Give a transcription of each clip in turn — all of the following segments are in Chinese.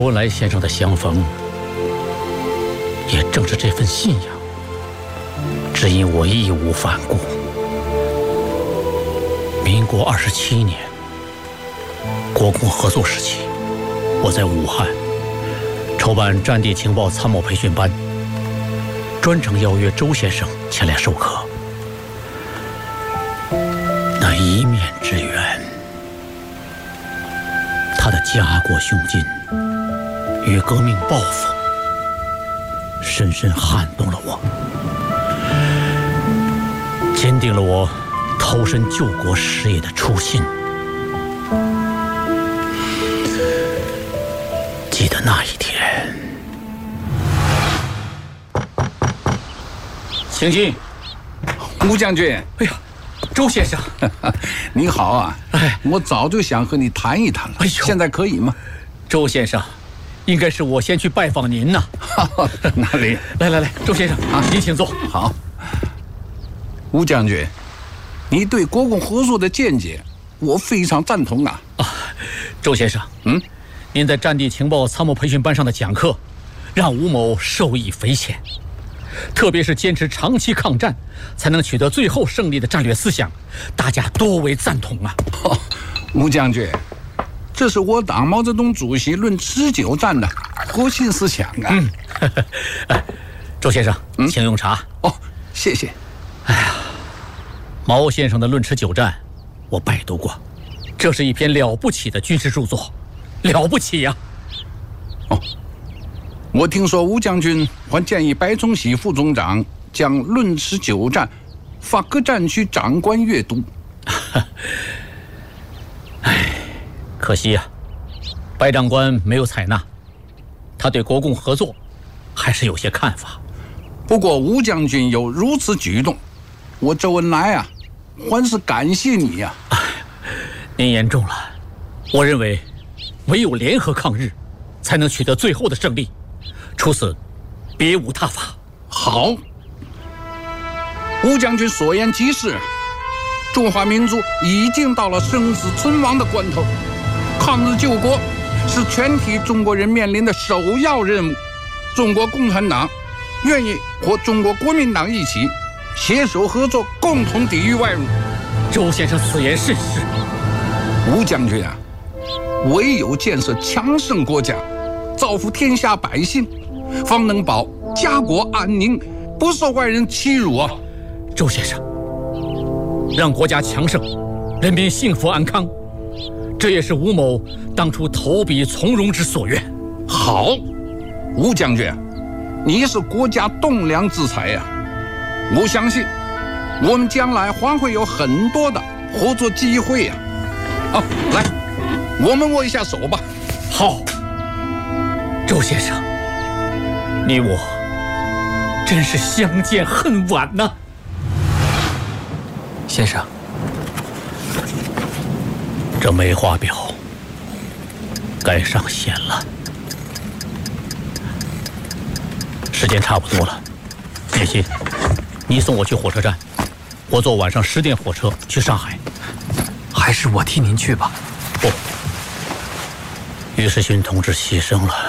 周恩来先生的相逢，也正是这份信仰，指引我义无反顾。民国27年，国共合作时期，我在武汉筹办战地情报参谋培训班，专程邀约周先生前来授课。那一面之缘，他的家国胸襟与革命抱负，深深撼动了我，坚定了我投身救国事业的初心。记得那一天，请进。 吴将军， 哎呀，周先生， 你好啊！ 哎， 我早就想和你谈一谈了。 哎呦， 现在可以吗？ 周先生，应该是我先去拜访您呐。 哪里？ 来，周先生啊，您请坐。 好。吴将军，你对国共合作的见解，我非常赞同啊。 周先生，您在战地情报参谋培训班上的讲课，让吴某受益匪浅。特别是坚持长期抗战，才能取得最后胜利的战略思想，大家多为赞同啊。 吴将军，这是我党毛泽东主席论持久战的核心思想啊。 周先生，请用茶。 哦，谢谢。 哎呀，毛先生的《论持久战》，我拜读过，这是一篇了不起的军事著作，了不起呀。 我听说吴将军还建议白崇禧副总长将《论持久战》发各战区长官阅读。 可惜呀，白长官没有采纳，他对国共合作还是有些看法。 不过吴将军有如此举动，我周恩来啊，还是感谢你呀。 您言重了，我认为唯有联合抗日，才能取得最后的胜利，除此别无他法。 好，吴将军所言极是，中华民族已经到了生死存亡的关头，抗日救国是全体中国人面临的首要任务。中国共产党愿意和中国国民党一起携手合作，共同抵御外辱。 周先生此言甚是。 吴将军啊，唯有建设强盛国家，造福天下百姓，方能保家国安宁，不受外人欺辱啊。 周先生，让国家强盛，人民幸福安康，这也是吴某当初投笔从戎之所愿。 好，吴将军，你是国家栋梁之才呀，我相信我们将来还会有很多的合作机会呀。来，我们握一下手吧。 好，周先生，你我真是相见恨晚呐。 先生， 这梅花表该上弦了，时间差不多了。叶欣，你送我去火车站，我坐晚上10点火车去上海。 还是我替您去吧。 不，于世勋同志牺牲了，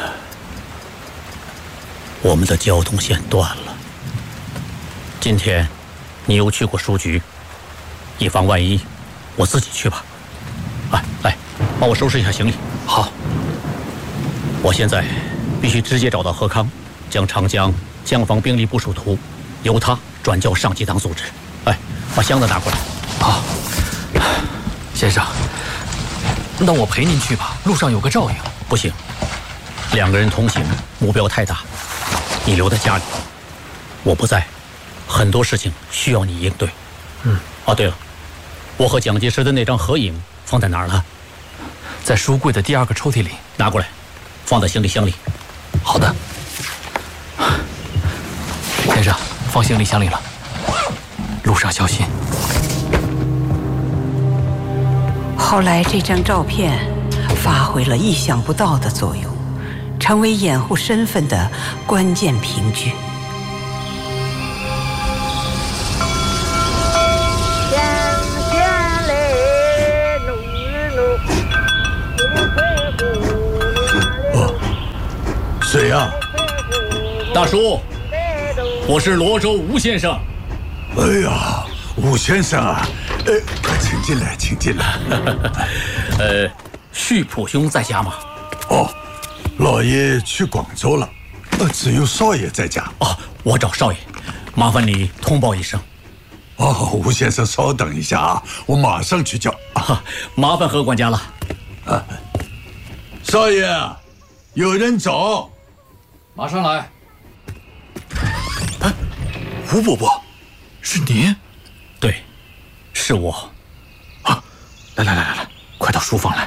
我们的交通线断了。今天你又去过书局，以防万一，我自己去吧。来，帮我收拾一下行李。 好。 我现在必须直接找到何康，将长江江防兵力部署图由他转交上级党组织。把箱子拿过来。 好。先生，那我陪您去吧，路上有个照应。 不行，2个人同行，目标太大，你留在家里，我不在，很多事情需要你应对。对了，我和蒋介石的那张合影放在哪儿了？ 在书柜的第2个抽屉里。 拿过来，放在行李箱里。 好的。先生，放行李箱里了，路上小心。 后来这张照片发挥了意想不到的作用，成为掩护身份的关键凭据。 谁呀？ 大叔，我是罗州吴先生。 哎呀，吴先生啊，快请进来，请进来。 旭普兄在家吗？ 哦，老爷去广州了，只有少爷在家。 哦，我找少爷，麻烦你通报一声。 哦，吴先生稍等一下啊，我马上去叫。 麻烦何管家了。 少爷，有人找。 马上来。吴伯伯，是您？ 对，是我。 啊，来，快到书房来。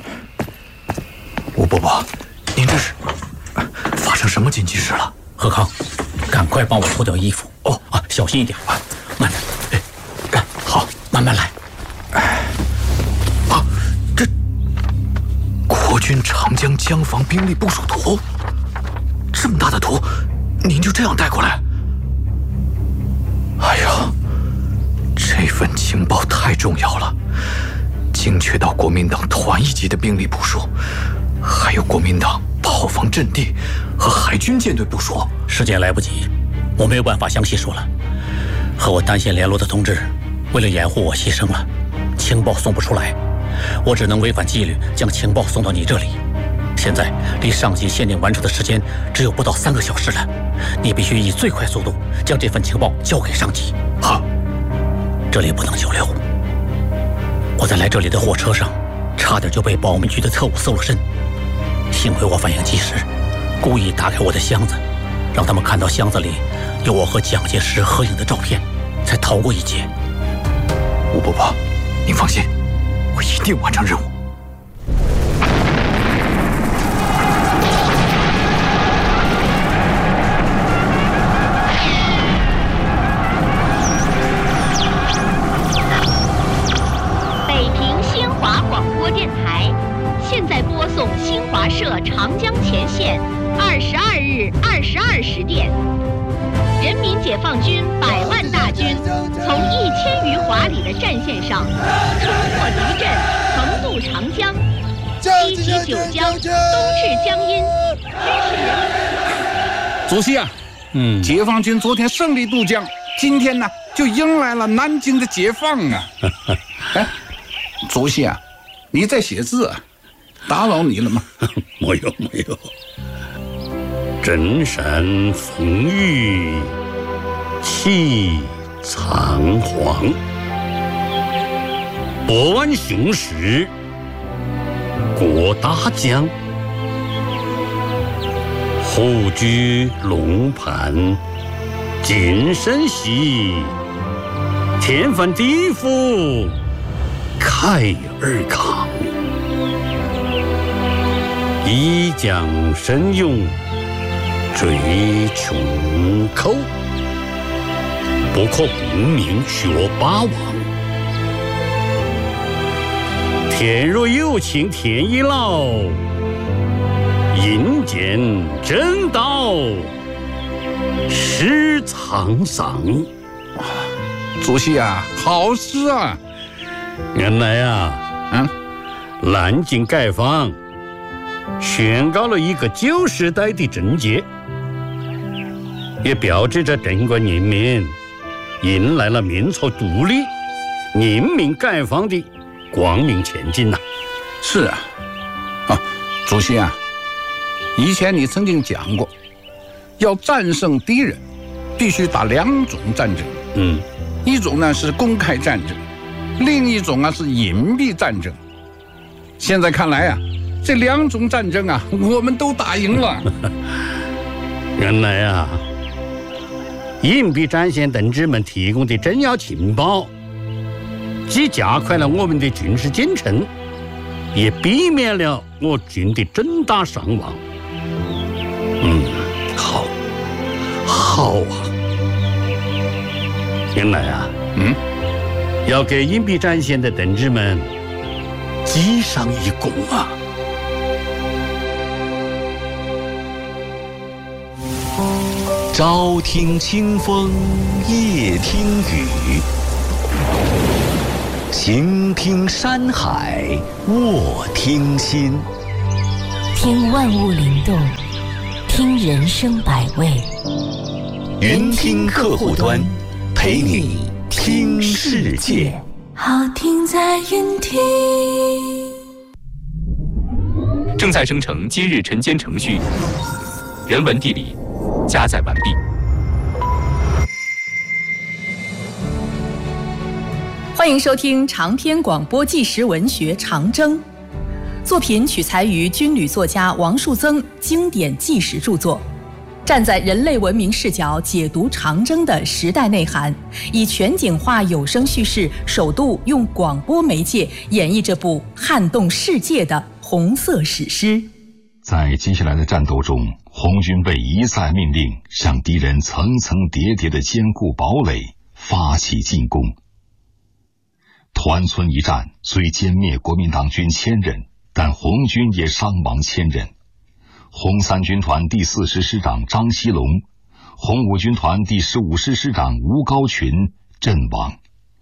吴伯伯，您这是发生什么紧急事了？ 贺康，赶快帮我脱掉衣服。 哦， 小心一点，慢点。好，慢慢来。 这国军长江江防兵力部署图，这么大的图，您就这样带过来？哎呀，这份情报太重要了，精确到国民党团一级的兵力部署，还有国民党炮防阵地和海军舰队部署。 时间来不及，我没有办法详细说了。和我单线联络的同志，为了掩护我牺牲了，情报送不出来，我只能违反纪律将情报送到你这里。现在离上级限定完成的时间只有不到3个小时了，你必须以最快速度将这份情报交给上级。 好， 这里不能久留。我在来这里的火车上，差点就被保密局的特务搜了身，幸亏我反应及时，故意打开我的箱子，让他们看到箱子里有我和蒋介石合影的照片，才逃过一劫。 吴伯伯，您放心，我一定完成任务。 现在播送新华社长江前线22日22时电，人民解放军100万大军从1000余华里的战线上冲破敌阵，横渡长江，西起九江，东至江阴，支持人民。 主席啊，解放军昨天胜利渡江，今天呢就迎来了南京的解放啊！主席啊，你在写字啊？打扰你了吗？ 没有。真山风雨起仓皇，百万雄师过大江，虎踞龙盘尽声息，天翻地覆慨而慷。一将神勇追穷寇，不可不明学霸王。天若有情天亦老，阴间正道是沧桑。 主席啊，好诗啊！ 原来啊，南京解放宣告了一个旧时代的症结，也标志着中国人民迎来了民族独立、人民解放的光明前景呐！ 是啊，主席啊，以前你曾经讲过，要战胜敌人，必须打2种战争。一种呢是公开战争，另一种啊是隐蔽战争。现在看来啊，这2种战争啊，我们都打赢了。 原来啊，隐蔽战线同志们提供的重要情报，既加快了我们的军事进程，也避免了我军的重大伤亡。好啊！原来啊，要给隐蔽战线的同志们记上一功啊！ 朝听清风，夜听雨，晴听山海，卧听心。 听万物灵动， 听人生百味， 云听客户端，陪你听世界。 好听在云听。 正在生成今日晨间程序，人文地理加载完毕。 欢迎收听长篇广播纪实文学《长征》，作品取材于军旅作家王树增经典纪实著作，站在人类文明视角解读长征的时代内涵，以全景化有声叙事，首度用广播媒介演绎这部撼动世界的红色史诗。 在接下来的战斗中，红军被一再命令向敌人层层叠叠的坚固堡垒发起进攻。团村一战虽歼灭国民党军1000人，但红军也伤亡1000人。红三军团第40师长张锡龙、红五军团第15师师长吴高群阵亡。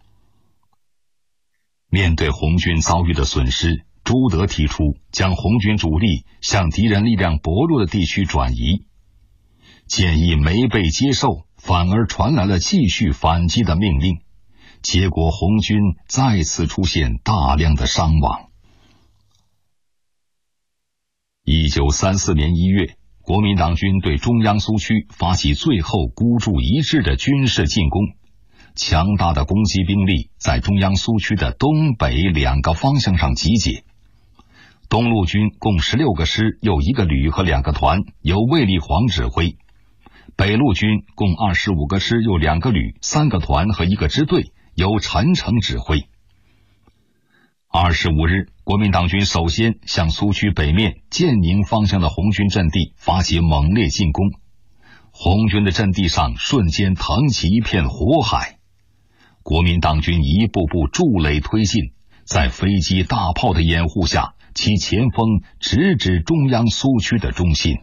面对红军遭遇的损失，朱德提出将红军主力向敌人力量薄弱的地区转移，建议没被接受，反而传来了继续反击的命令。结果红军再次出现大量的伤亡。1934年1月，国民党军对中央苏区发起最后孤注一掷的军事进攻，强大的攻击兵力在中央苏区的东北2个方向上集结。东路军共16个师，有1个旅和2个团，由卫立煌指挥；北路军共25个师，有2个旅、3个团和1个支队，由陈诚指挥。25日，国民党军首先向苏区北面建宁方向的红军阵地发起猛烈进攻，红军的阵地上瞬间腾起一片火海。国民党军一步步筑垒推进，在飞机大炮的掩护下，其前锋直指中央苏区的中心。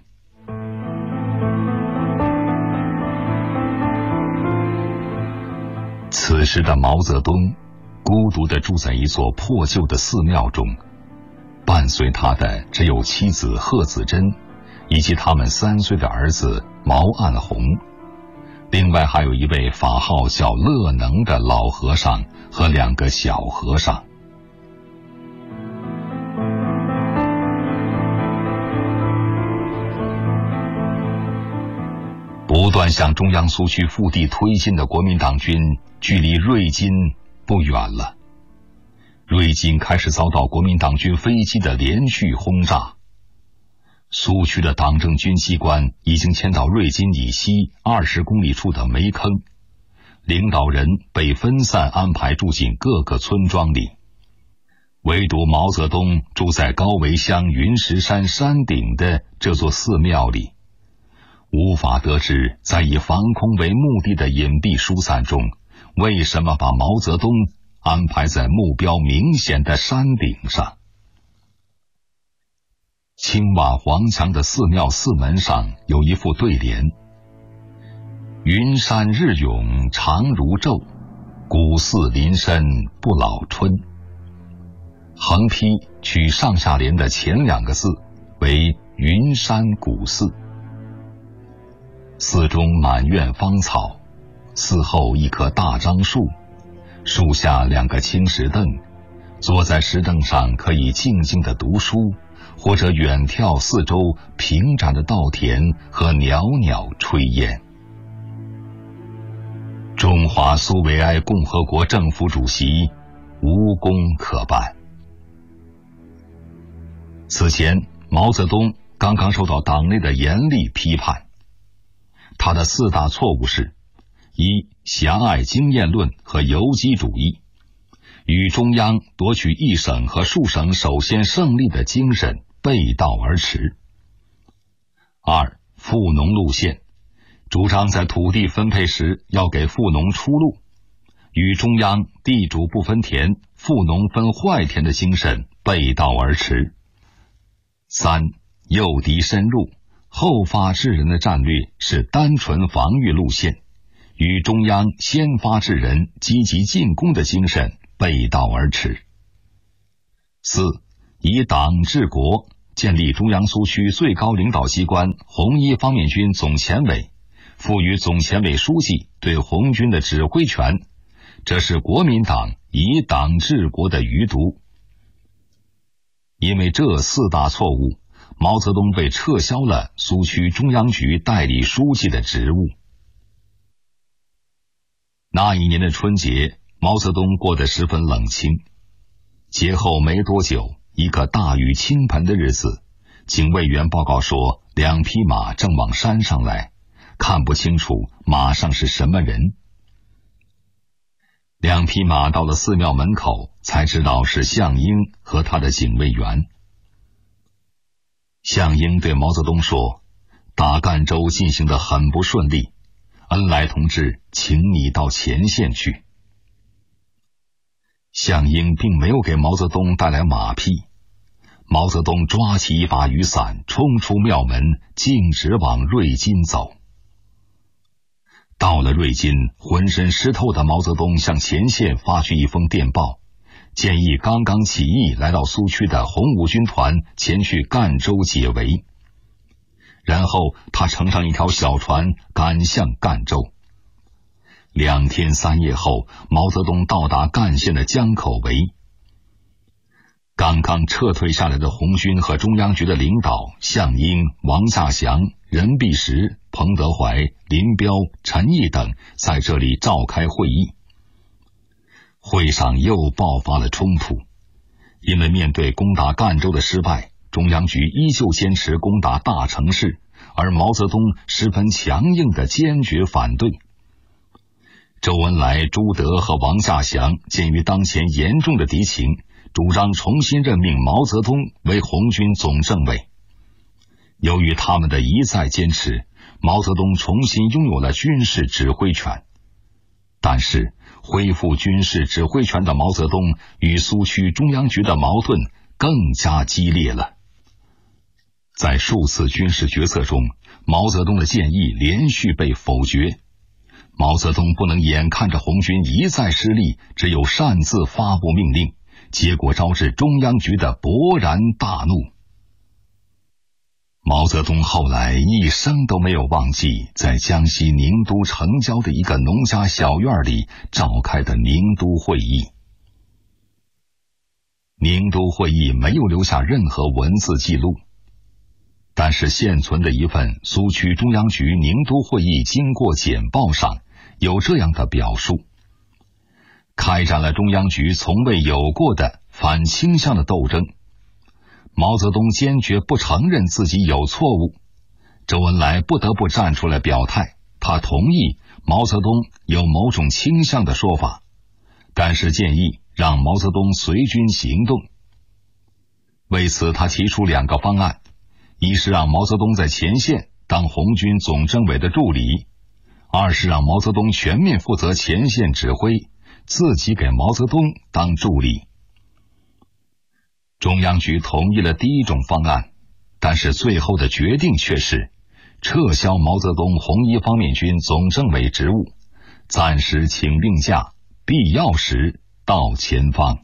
此时的毛泽东孤独地住在一座破旧的寺庙中，伴随他的只有妻子贺子珍以及他们3岁的儿子毛岸红，另外还有一位法号叫乐能的老和尚和2个小和尚。不断向中央苏区腹地推进的国民党军距离瑞金不远了。瑞金开始遭到国民党军飞机的连续轰炸。苏区的党政军机关已经迁到瑞金以西20公里处的煤坑，领导人被分散安排住进各个村庄里，唯独毛泽东住在高维乡云石山山顶的这座寺庙里。无法得知在以防空为目的的隐蔽疏散中，为什么把毛泽东安排在目标明显的山顶上。青瓦黄墙的寺庙寺门上有一副对联：云山日涌长如昼，古寺林深不老春。横批取上下联的前2个字为云山古寺。寺中满院芳草，寺后一棵大樟树，树下2个青石凳，坐在石凳上可以静静地读书，或者远眺四周平展的稻田和袅袅炊烟。中华苏维埃共和国政府主席无功可办。此前，毛泽东刚刚受到党内的严厉批判。他的4大错误是：一、狭隘经验论和游击主义，与中央夺取一省和数省首先胜利的精神背道而驰；二、富农路线，主张在土地分配时要给富农出路，与中央地主不分田、富农分坏田的精神背道而驰；三、诱敌深入，后发制人的战略是单纯防御路线，与中央先发制人、积极进攻的精神背道而驰。四、以党治国， 建立中央苏区最高领导机关红一方面军总前委，赋予总前委书记对红军的指挥权，这是国民党以党治国的余毒。因为这4大错误，毛泽东被撤销了苏区中央局代理书记的职务。那一年的春节，毛泽东过得十分冷清。节后没多久，一个大雨倾盆的日子，警卫员报告说2匹马正往山上来，看不清楚马上是什么人。2匹马到了寺庙门口，才知道是项英和他的警卫员。项英对毛泽东说，打赣州进行得很不顺利，恩来同志请你到前线去。项英并没有给毛泽东带来马匹，毛泽东抓起一把雨伞，冲出庙门，径直往瑞金走。到了瑞金，浑身湿透的毛泽东向前线发去一封电报，建议刚刚起义来到苏区的红五军团前去赣州解围。然后他乘上一条小船赶向赣州。2天3夜后，毛泽东到达赣县的江口围。刚刚撤退下来的红军和中央局的领导项英、王稼祥、任弼时、彭德怀、林彪、陈毅等在这里召开会议。会上又爆发了冲突，因为面对攻打赣州的失败，中央局依旧坚持攻打大城市，而毛泽东十分强硬的坚决反对。周恩来、朱德和王稼祥鉴于当前严重的敌情，主张重新任命毛泽东为红军总政委。由于他们的一再坚持，毛泽东重新拥有了军事指挥权。但是恢复军事指挥权的毛泽东与苏区中央局的矛盾更加激烈了。在数次军事决策中，毛泽东的建议连续被否决。毛泽东不能眼看着红军一再失利，只有擅自发布命令，结果招致中央局的勃然大怒。毛泽东后来一生都没有忘记在江西宁都城郊的一个农家小院里召开的宁都会议。宁都会议没有留下任何文字记录，但是现存的一份苏区中央局宁都会议经过简报上有这样的表述：开展了中央局从未有过的反倾向的斗争。毛泽东坚决不承认自己有错误，周恩来不得不站出来表态，他同意毛泽东有某种倾向的说法，但是建议让毛泽东随军行动。为此他提出2个方案，一是让毛泽东在前线当红军总政委的助理，二是让毛泽东全面负责前线指挥，自己给毛泽东当助理。中央局同意了第一种方案，但是最后的决定却是撤销毛泽东红一方面军总政委职务，暂时请病假，必要时到前方。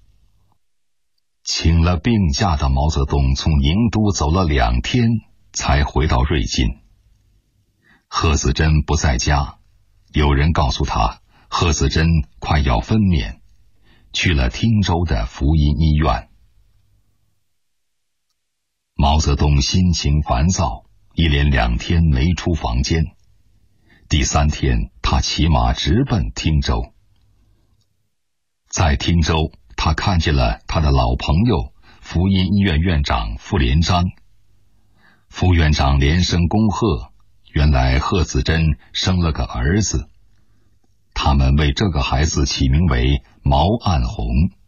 请了病假的毛泽东从宁都走了2天才回到瑞金。贺子珍不在家，有人告诉他贺子珍快要分娩，去了汀州的福音医院。毛泽东心情烦躁，一连2天没出房间。第3天，他骑马直奔汀州。在汀州，他看见了他的老朋友福音医院院长傅连璋。副院长连声恭贺，原来贺子珍生了个儿子，他们为这个孩子起名为毛岸红。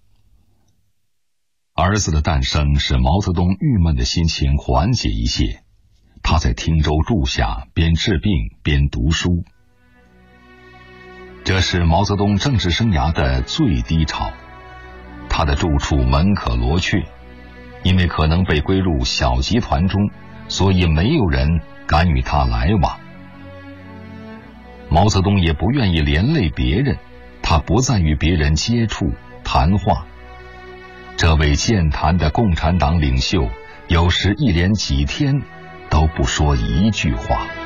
儿子的诞生使毛泽东郁闷的心情缓解一些，他在汀州住下，边治病边读书。这是毛泽东政治生涯的最低潮，他的住处门可罗雀，因为可能被归入小集团中，所以没有人敢与他来往。毛泽东也不愿意连累别人，他不再与别人接触谈话。这位健谈的共产党领袖有时一连几天都不说一句话。